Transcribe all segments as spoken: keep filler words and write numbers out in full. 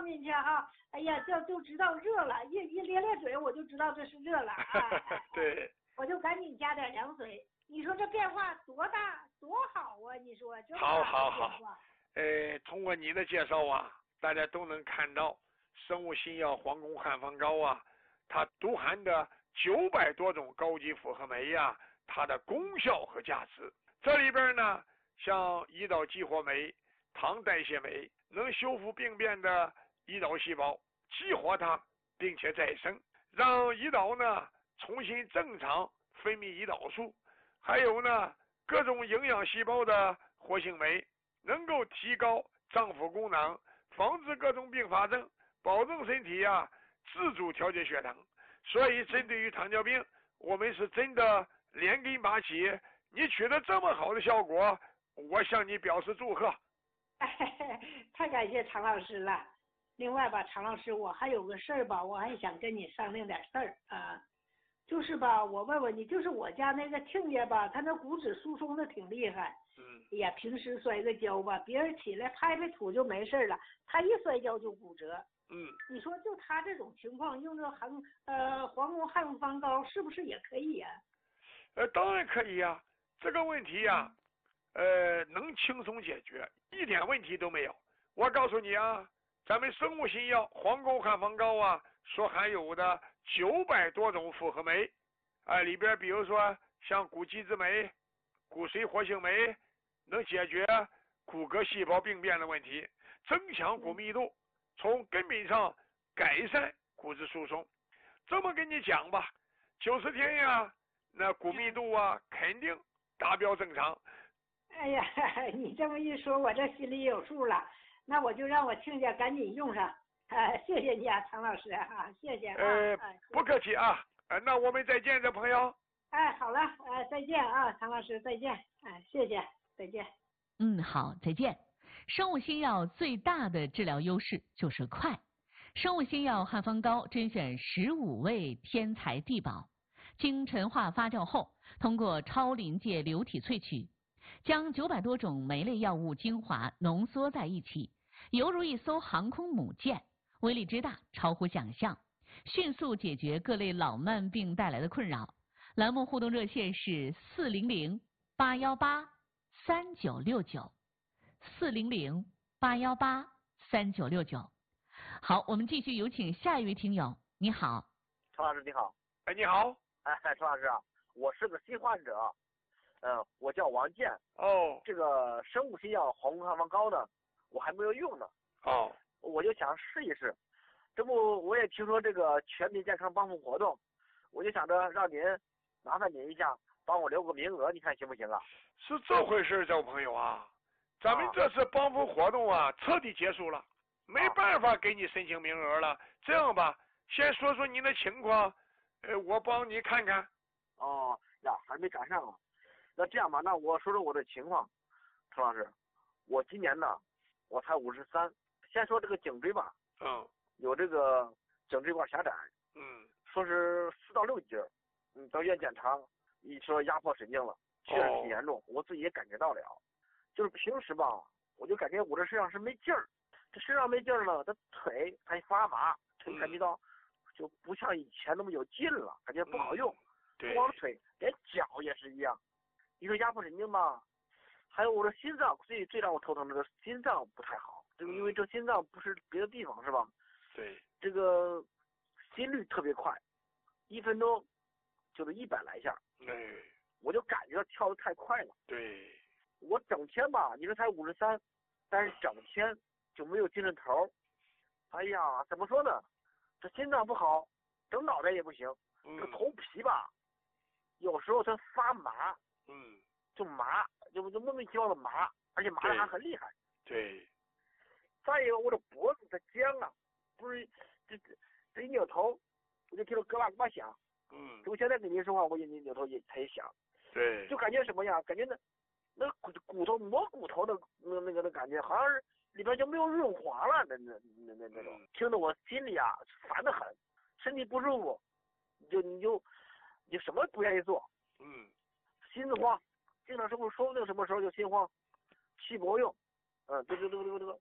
放进去哈，哎呀，就就知道热了，一一咧咧嘴，我就知道这是热了。哎、 对， 我就赶紧加点凉水。你说这变化多大多好啊！你说这么好大好好的变化。 呃，通过你的介绍啊，大家都能看到生物新药黄宫汉方膏啊，它独含的九百多种高级复合酶呀、啊，它的功效和价值。这里边呢，像胰岛激活酶、糖代谢酶，能修复病变的胰岛细胞，激活它，并且再生，让胰岛呢重新正常分泌胰岛素。还有呢，各种营养细胞的活性酶，能够提高脏腑功能，防治各种并发症，保证身体啊自主调节血糖。所以针对于糖尿病，我们是真的连根拔起。你取得这么好的效果，我向你表示祝贺。 哎，太感谢常老师了。另外吧，常老师，我还有个事儿吧，我还想跟你商量点事儿啊。就是吧，我问问你，就是我家那个亲家吧，他那骨质疏松的挺厉害。 嗯。 哎呀，平时摔个跤吧，别人起来拍拍土就没事了，他一摔跤就骨折。 嗯。你说就他这种情况，用这韩呃黄宫汉方膏是不是也可以呀、啊？ 呃，当然可以呀、啊。这个问题呀、啊，呃，能轻松解决，一点问题都没有。我告诉你啊，咱们生物新药黄宫汉方膏啊，所含有的九百多种复合酶，啊、呃，里边比如说像骨基质酶、骨髓活性酶，能解决骨骼细胞病变的问题，增强骨密度，从根本上改善骨质疏松。这么跟你讲吧，九十天呀，那骨密度啊肯定达标正常。 哎呀，你这么一说，我这心里有数了。那我就让我亲家赶紧用上。呃，谢谢你啊，常老师啊，谢谢啊。 呃， 啊不客气啊。呃，那我们再见，这朋友。 哎，好了，呃，再见啊，常老师，再见。哎，谢谢，再见。 嗯，好，再见。生物新药最大的治疗优势就是快。生物新药汉方膏甄选十五位天才地宝，经陈化发酵后，通过超临界流体萃取，将九百多种酶类药物精华浓缩在一起，犹如一艘航空母舰，威力之大超乎想象，迅速解决各类老慢病带来的困扰。栏目互动热线是四零零八幺八三九六九，四零零八幺八三九六九。好，我们继续有请下一位听友。你好， 常老师你好。 哎，你好。 哎，常老师啊，我是个新患者，呃，我叫王健。 哦。 这个生物新药黄宫汉方膏呢，我还没有用呢。 哦。 我就想试一试，这不我也听说这个全民健康帮扶活动，我就想着让您麻烦您一下，帮我留个名额，你看行不行啊？ 是这回事，这位朋友啊，咱们这次帮扶活动啊，彻底结束了。没办法给你申请名额了。这样吧，先说说您的情况，呃，我帮你看看。 哦呀，还没赶上啊。那这样吧，那我说说我的情况，陈老师，我今年呢，我才五十三。先说这个颈椎吧， 嗯， 有这个颈椎管狭窄， 嗯， 说是四到六节，嗯，到医院检查，一说压迫神经了，确实挺严重，哦、我自己也感觉到了。就是平时吧，我就感觉我这身上是没劲儿。这身上没劲儿了，这腿还发麻，腿感觉到就不像以前那么有劲了，感觉不好用。 嗯、 不光腿，连脚也是一样。你说压迫神经吧，还有我的心脏，最最让我头疼的是心脏不太好。这个因为这心脏不是别的地方是吧？ 对。 这个心率特别快，一分钟就得一百来下。 对。 我就感觉到跳得太快了。 对。 我整天吧，你说才五十三，但是整天。就没有精神头，哎呀，怎么说呢？这心脏不好，整脑袋也不行。 嗯、 这头皮吧，有时候它发麻， 嗯， 就麻，就就莫名其妙的麻，而且麻的还很厉害。 对。 再一个，我的脖子它僵啊，不是这这这一扭头，我就听到咯吧咯吧响。 嗯。 我现在跟您说话，我也扭头也它也响。 对。 就感觉什么呀？感觉那那骨骨头磨骨头的那那个的感觉，好像是。里边就没有润滑了，那那那那那种，嗯、听得我心里啊烦得很，身体不舒服，你就你就你什么不愿意做， 嗯， 心子慌，经常是不是说不定什么时候就心慌，气不够用，嗯，这个这个这个这个，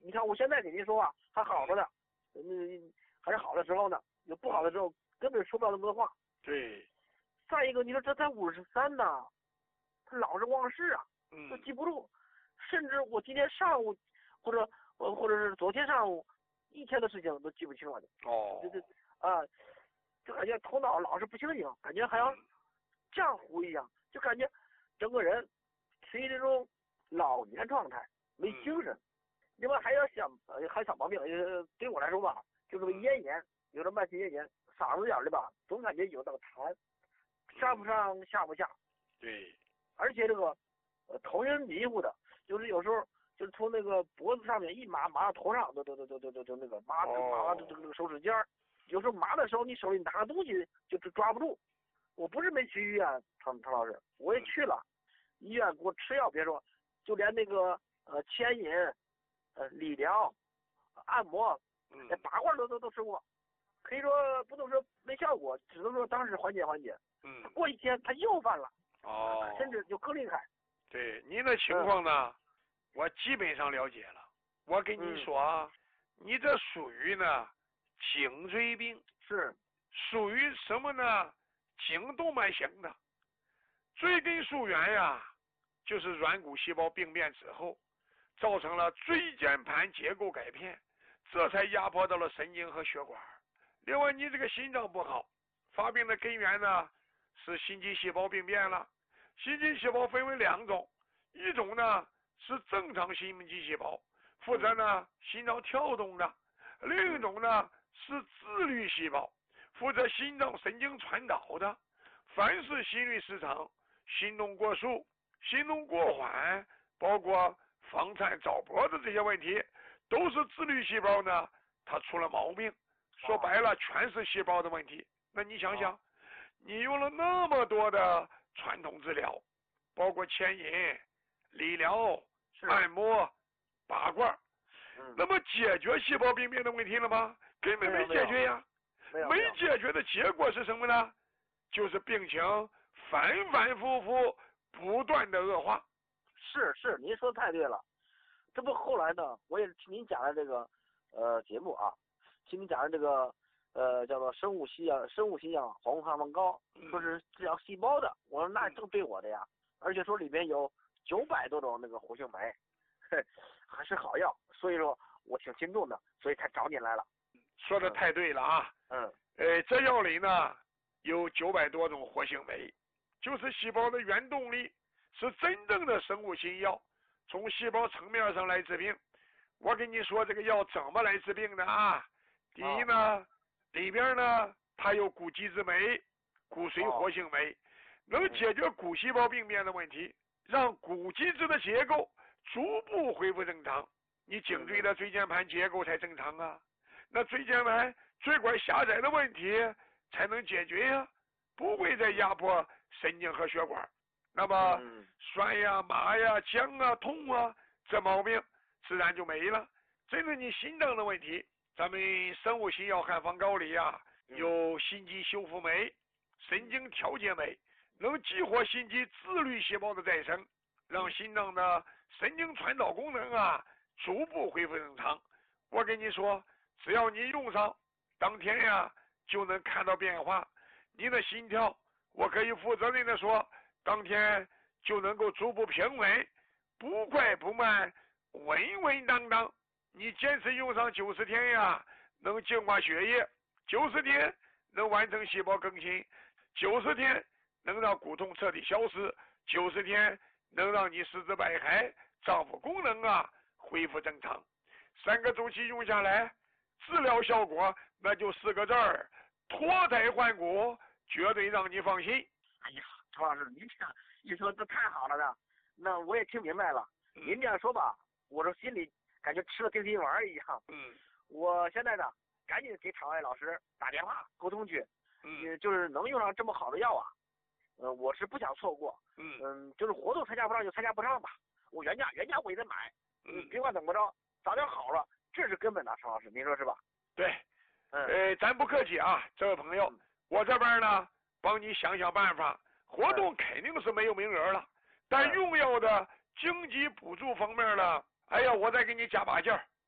你看我现在给您说话还好着呢，嗯，还是好的时候呢，有不好的时候根本说不了那么多话。 对。 再一个，你说这才五十三呢，他老是忘事啊， 嗯， 都记不住，甚至我今天上午或者或或者是昨天上午一天的事情都记不清了。 哦。 这这啊，就感觉头脑老是不清醒，感觉还要浆糊一样，就感觉整个人处于这种老年状态，没精神。另外还有小呃还有小毛病，呃对我来说吧，就是个咽炎，有点慢性咽炎，嗓子眼里吧总感觉有那个痰，上不上下不下。 对。 而且这个呃头晕迷糊的，就是有时候就是从那个脖子上面一麻麻到头上，都都都都都都都那个麻麻到这个这个手指尖儿。有时候麻的时候，你手里拿个东西就就抓不住。我不是没去医院，常常老师，我也去了，医院给我吃药，别说，就连那个呃牵引、呃理疗、按摩、 嗯， 拔罐都都都吃过，可以说不能说没效果，只能说当时缓解缓解。 嗯。 过一天他又犯了。 哦。 甚至就更厉害。 对您的情况呢，嗯、我基本上了解了。我跟你说啊，嗯、你这属于呢颈椎病， 是属于什么呢？颈动脉型的。椎根束原呀，就是软骨细胞病变之后，造成了椎间盘结构改变，这才压迫到了神经和血管。另外，你这个心脏不好，发病的根源呢是心肌细胞病变了。心肌细胞分为两种，一种呢是正常心肌细胞，负责呢心脏跳动的；另一种呢是自律细胞，负责心脏神经传导的。凡是心律失常、心动过速、心动过缓，包括房颤、早搏的这些问题，都是自律细胞呢它出了毛病。说白了，全是细胞的问题。那你想想，你用了那么多的传统治疗，包括牵引、理疗、按摩、拔罐， 嗯、 那么解决细胞病变的问题了吗？根本没解决呀。 没有。 没解决的结果是什么呢？就是病情反反复复不断的恶化。 是是，您说的太对了。这不后来呢，我也听您讲的这个呃节目啊，听您讲的这个呃叫做生物西药生物西药黄红汉方膏，说是治疗细胞的。我说那正对我的呀，而且说里面有九百多种那个活性酶，还是好药。所以说我挺心动的，所以才找你来了。 说的太对了啊。 嗯。 呃，这药里呢有九百多种活性酶，就是细胞的原动力，是真正的生物新药，从细胞层面上来治病。我跟你说这个药怎么来治病的啊？第一呢，哦、里边呢它有骨基质酶、骨髓活性酶，哦、能解决骨细胞病变的问题，让骨基质的结构逐步恢复正常，你颈椎的椎间盘结构才正常啊。那椎间盘椎管狭窄的问题才能解决呀，不会再压迫神经和血管。那么酸呀、麻呀、僵啊、痛啊，这毛病自然就没了。针对你心脏的问题，咱们生物新药汉方膏里呀、啊，有心肌修复酶、神经调节酶，能激活心肌自律细胞的再生，让心脏的神经传导功能啊逐步恢复正常。我跟你说，只要你用上，当天呀就能看到变化。你的心跳，我可以负责任的说，当天就能够逐步平稳，不快不慢，稳稳当当。你坚持用上九十天呀，能净化血液；九十天能完成细胞更新；九十天能让骨痛彻底消失；九十天能让你四肢百骸、脏腑功能啊恢复正常。三个周期用下来，治疗效果那就四个字儿：脱胎换骨，绝对让你放心。 哎呀，曹老师，您这样一说，这太好了呢。那我也听明白了。嗯、您这样说吧，我这心里感觉吃了定心丸一样。 嗯。 我现在呢，赶紧给场外老师打电话沟通去。 嗯。 就是能用上这么好的药啊，呃，我是不想错过。 嗯。 嗯，就是活动参加不上就参加不上吧。我原价原价我也得买。 嗯。 别管怎么着，早点好了，这是根本的，曹老师，您说是吧？ 对。 嗯。 呃，咱不客气啊，这位朋友，嗯、我这边呢帮你想想办法。活动肯定是没有名额了，嗯、但用药的经济补助方面呢，哎呀，我再给你加把劲儿，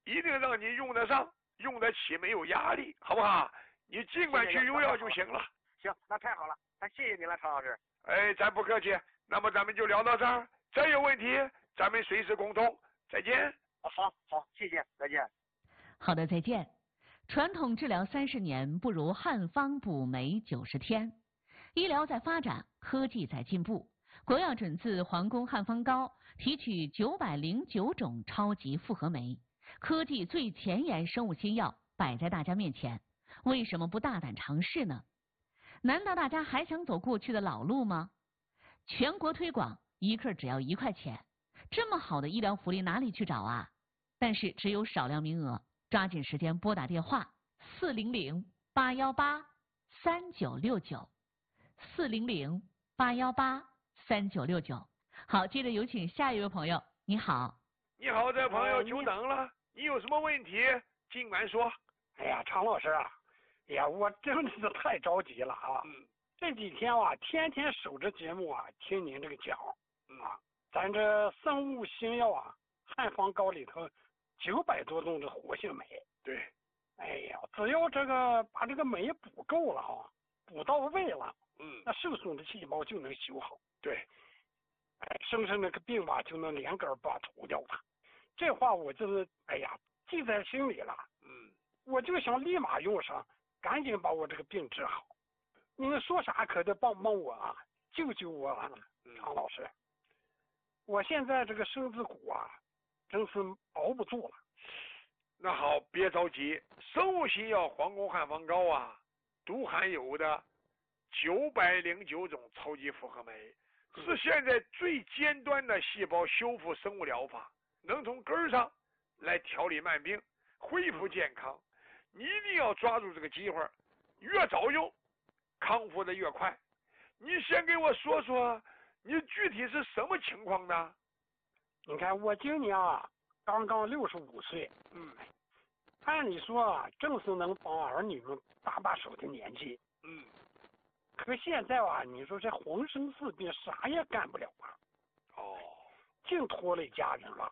一定让你用得上、用得起，没有压力，好不好？你尽管去用药就行了。 行，那太好了，那谢谢您了，常老师。 哎，咱不客气。那么咱们就聊到这儿，再有问题咱们随时沟通。再见。 好好，谢谢，再见。 好的，再见。传统治疗三十年，不如汉方补酶九十天。医疗在发展，科技在进步。国药准字皇宫汉方膏提取九百零九种超级复合酶，科技最前沿生物新药摆在大家面前，为什么不大胆尝试呢？难道大家还想走过去的老路吗？全国推广，一克只要一块钱，这么好的医疗福利哪里去找啊？但是只有少量名额，抓紧时间拨打电话四零零八幺八三九六九四零零八幺八三九六九。好，接着有请下一位朋友。你好。 你好，这朋友久等了，你有什么问题尽管说。 哎呀，常老师啊，哎呀，我真的是太着急了啊！ 嗯， 这几天啊，天天守着节目啊，听您这个讲嗯啊，咱这生物新药啊，汉方膏里头九百多种的活性酶。 对。 哎呀，只要这个把这个酶补够了啊，补到位了， 嗯， 那受损的细胞就能修好。 对。 哎，生生那个病吧，就能连根拔除掉它。这话我就是哎呀记在心里了。 嗯。 我就想立马用上，赶紧把我这个病治好。您说啥可得帮帮我啊，救救我啊，常老师！我现在这个身子骨啊，真是熬不住了。 那好，别着急，生物新药皇宫汉方膏啊，都含有的九百零九种超级复合酶，是现在最尖端的细胞修复生物疗法，能从根儿上来调理慢病，恢复健康。你一定要抓住这个机会，越早用，康复的越快。你先给我说说，你具体是什么情况呢？ 你看我今年啊，刚刚六十五岁， 嗯， 按理说啊，正是能帮儿女们搭把手的年纪， 嗯， 可现在啊，你说这浑身是病，啥也干不了啊， 哦， 净拖累家人了。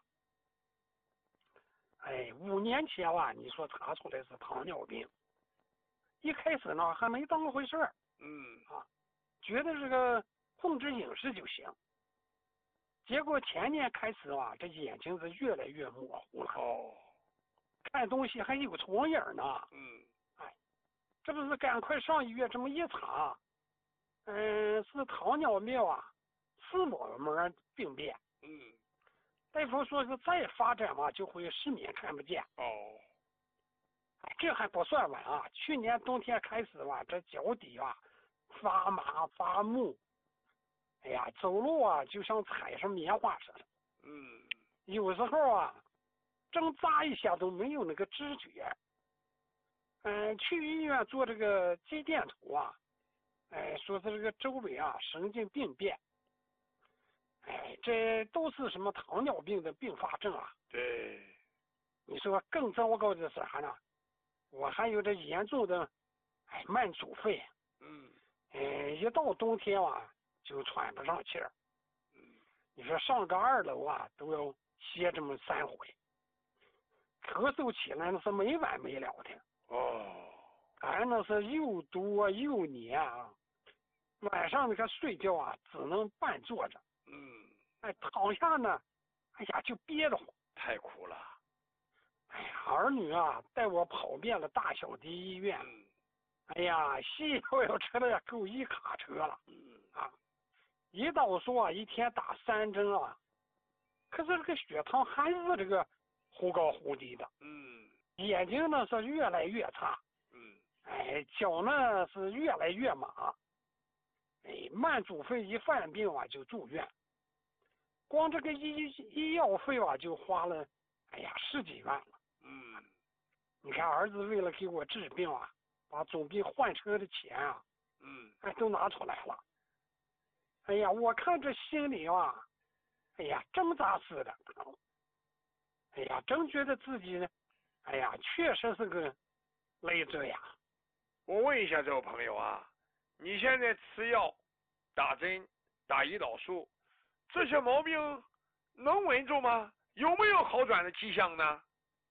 哎，五年前啊，你说查出来是糖尿病，一开始呢还没当回事儿， 嗯啊，觉得这个控制饮食就行。结果前年开始啊，这眼睛是越来越模糊了， 哦， 看东西还有重影呢。 嗯， 哎，这不是赶快上医院这么一查，嗯，是糖尿病啊，视网膜病变。 嗯。 大夫说是再发展嘛，就会失眠看不见。 哦， 哎，这还不算完啊！去年冬天开始吧，这脚底啊发麻发木，哎呀，走路啊就像踩上棉花似的。 嗯， 有时候啊，挣扎一下都没有那个知觉。嗯，去医院做这个肌电图啊，哎，说是这个周围啊神经病变。哎，这都是什么糖尿病的并发症啊？ 对。 你说更糟糕的是啥呢？我还有这严重的，哎，慢阻肺。 嗯。 哎，一到冬天啊，就喘不上气儿。 嗯。 你说上个二楼啊，都要歇这么三回。咳嗽起来那是没完没了的。 哦。 俺那是又多又黏啊。晚上那个睡觉啊，只能半坐着。 嗯， 哎，躺下呢，哎呀，就憋得慌， 太苦了。 哎呀，儿女啊，带我跑遍了大小的医院， 嗯， 哎呀，西药吃的够一卡车了， 嗯啊，胰岛素啊，一天打三针啊，可是这个血糖还是这个忽高忽低的， 嗯， 眼睛呢是越来越差， 嗯， 哎，脚呢是越来越麻。哎，慢阻肺一犯病啊就住院，光这个医医药费啊就花了，哎呀十几万了。 嗯， 你看儿子为了给我治病啊，把总病换车的钱啊， 嗯， 哎都拿出来了。哎呀，我看这心里啊，哎呀挣扎似的。哎呀，真觉得自己呢，哎呀确实是个累赘呀。 我问一下这位朋友啊。你现在吃药、打针、打胰岛素，这些毛病能稳住吗？有没有好转的迹象呢？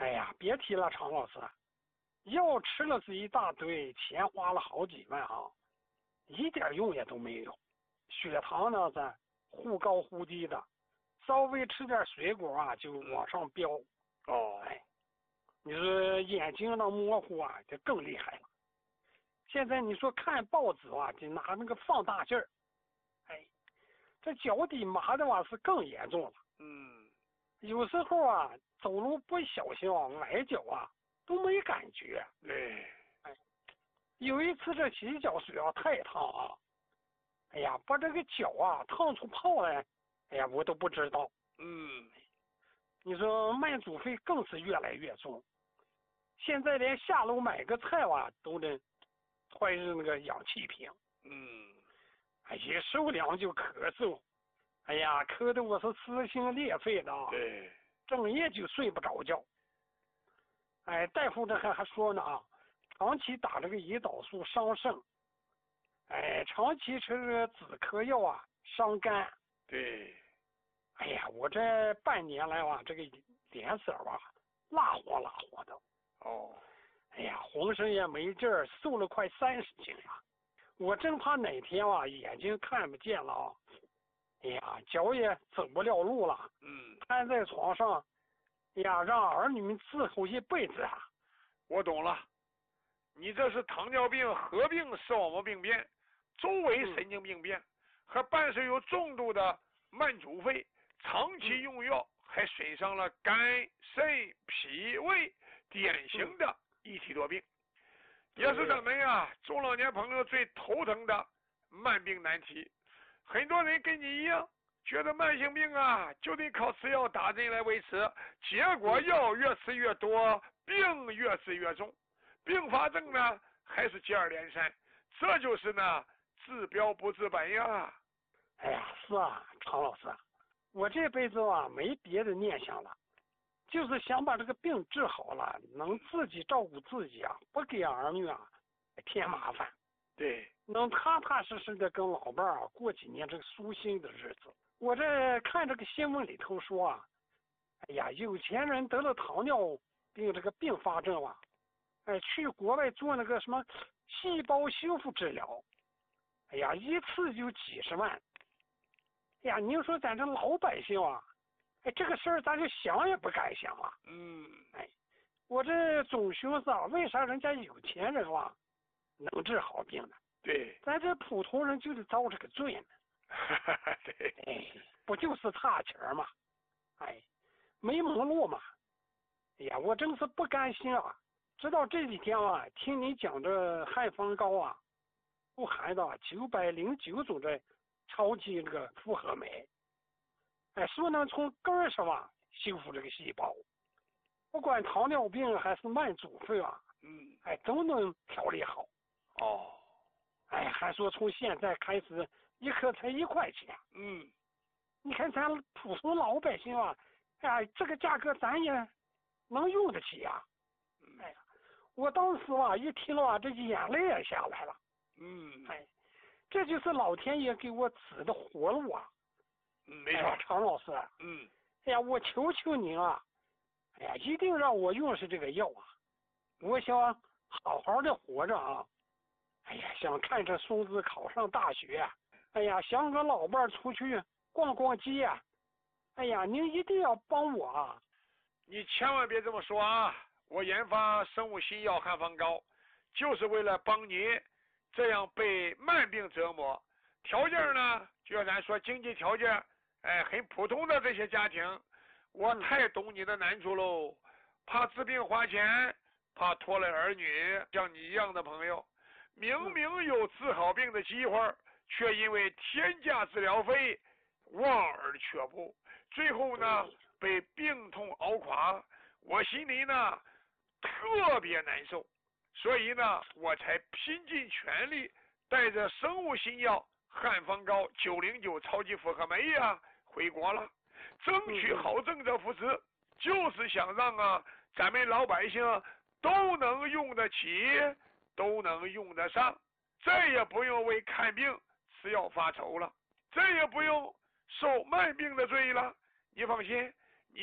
哎呀，别提了，常老师，药吃了是一大堆，钱花了好几万啊，一点用也都没有。血糖呢是忽高忽低的，稍微吃点水果啊就往上飙。 哦， 哎，你说眼睛呢模糊啊，就更厉害了。现在你说看报纸啊，就拿那个放大镜儿，哎，这脚底麻的话是更严重了。 嗯， 有时候啊，走路不小心啊，崴脚啊，都没感觉。 对， 哎，有一次这洗脚水啊太烫啊，哎呀，把这个脚啊烫出泡来，哎呀，我都不知道。 嗯， 你说卖煮费更是越来越重，现在连下楼买个菜啊都得揣着那个氧气瓶。 嗯， 哎，一受凉就咳嗽，哎呀，咳得我是撕心裂肺的啊， 对， 整夜就睡不着觉。哎，大夫这还还说呢啊，长期打这个胰岛素伤肾，哎，长期吃这个止咳药啊伤肝。 对， 哎呀，我这半年来啊，这个脸色啊蜡黄蜡黄的。 哦， 哎呀，浑身也没劲儿，瘦了快三十斤了。我真怕哪天啊眼睛看不见了啊，哎呀，脚也走不了路了。 嗯， 瘫在床上，哎呀，让儿女们伺候一辈子啊。 我懂了，你这是糖尿病合并视网膜病变、周围神经病变，和伴随有重度的慢阻肺，长期用药还损伤了肝、肾、脾胃，典型的一体多病，也是咱们呀中老年朋友最头疼的慢病难题。很多人跟你一样，觉得慢性病啊就得靠吃药打针来维持，结果药越吃越多，病越治越重，并发症呢还是接二连三，这就是呢治标不治本呀。 哎呀，是啊，常老师，我这辈子啊没别的念想了，就是想把这个病治好了，能自己照顾自己啊，不给儿女啊添麻烦。 对， 能踏踏实实的跟老伴儿啊过几年这个舒心的日子。我这看这个新闻里头说啊，哎呀，有钱人得了糖尿病这个并发症啊，哎，去国外做那个什么细胞修复治疗，哎呀，一次就几十万。哎呀，您说咱这老百姓啊，哎，这个事儿咱就想也不敢想啊。 嗯， 哎，我这总寻思啊，为啥人家有钱人啊能治好病呢？ 对， 咱这普通人就得遭这个罪呢。 对， 哎，不就是差钱嘛？哎，没门路嘛。哎呀，我真是不甘心啊！直到这几天啊，听你讲这汉方膏啊，富含的九百零九种的超级这个复合酶，哎，说能从根儿上啊修复这个细胞，不管糖尿病还是慢阻肺啊， 嗯， 哎，都能调理好。 哦， 哎，还说从现在开始一颗才一块钱。 嗯， 你看咱普通老百姓啊，哎呀，这个价格咱也能用得起呀、啊。哎呀，我当时啊一听了啊，这眼泪也下来了。 嗯， 哎，这就是老天爷给我指的活路啊。 嗯，没错， 哎、常老师。 嗯， 哎呀，我求求您啊，哎呀，一定让我用上这个药啊！我想好好的活着啊。哎呀，想看着孙子考上大学，哎呀，想跟老伴儿出去逛逛街，哎呀，您一定要帮我啊！ 你千万别这么说啊！我研发生物新药汉方膏，就是为了帮你这样被慢病折磨，条件呢，就像咱说经济条件，哎，很普通的这些家庭，我太懂你的难处喽，怕治病花钱，怕拖累儿女，像你一样的朋友。明明有治好病的机会，却因为天价治疗费望而却步，最后呢被病痛熬垮，我心里呢特别难受，所以呢我才拼尽全力带着生物新药汉方膏九零九超级复合酶呀回国了，争取好政策扶持，就是想让啊咱们老百姓都能用得起，都能用得上，再也不用为看病吃药发愁了，再也不用受慢病的罪了。你放心，